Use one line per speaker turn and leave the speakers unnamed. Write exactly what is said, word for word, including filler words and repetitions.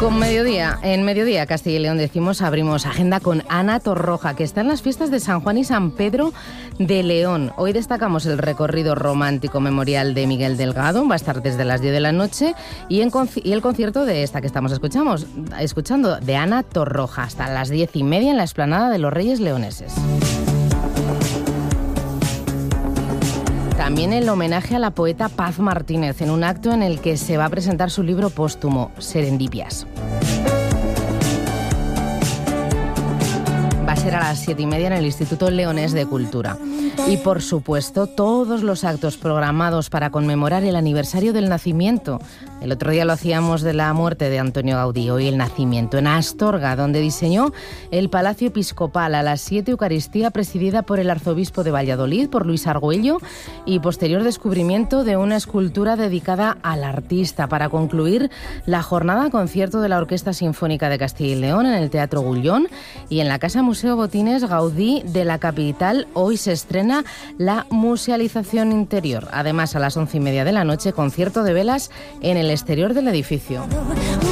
Con mediodía, en Mediodía Castilla y León decimos, abrimos agenda con Ana Torroja, que está en las fiestas de San Juan y San Pedro de León. Hoy destacamos el recorrido romántico memorial de Miguel Delgado, va a estar desde las diez de la noche, y, en conci- y el concierto de esta que estamos escuchamos, escuchando, de Ana Torroja, hasta las diez y media en la explanada de los Reyes Leoneses. También el homenaje a la poeta Paz Martínez, en un acto en el que se va a presentar su libro póstumo, Serendipias. Va a ser a las siete y media en el Instituto Leonés de Cultura. Y, por supuesto, todos los actos programados para conmemorar el aniversario del nacimiento. El otro día lo hacíamos de la muerte de Antonio Gaudí, hoy el nacimiento en Astorga, donde diseñó el Palacio Episcopal. A las siete, Eucaristía presidida por el arzobispo de Valladolid, por Luis Argüello, y posterior descubrimiento de una escultura dedicada al artista. Para concluir la jornada, concierto de la Orquesta Sinfónica de Castilla y León en el Teatro Gullón, y en la Casa Museo Botines Gaudí de la capital hoy se estrena la musealización interior. Además, a las once y media de la noche, concierto de velas en el exterior del edificio.